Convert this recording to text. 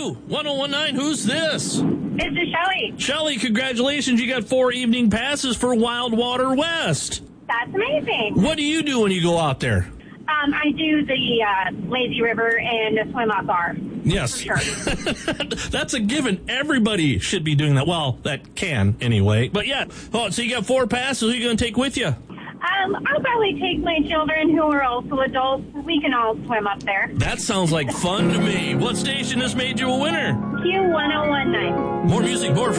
Hello, 1019, who's this? This is Shelly. Shelly, congratulations, you got 4 evening passes for Wild Water West. That's amazing. What do you do when you go out there? I do the lazy river and the swim up bar. Yes. For sure. That's a given. Everybody should be doing that. Well, that can anyway. But yeah. Oh, so you got 4 passes. Who are you going to take with you? I'll probably take my children who are also adults. We can all swim up there. That sounds like fun to me. What station has made you a winner? Q1019. More music, more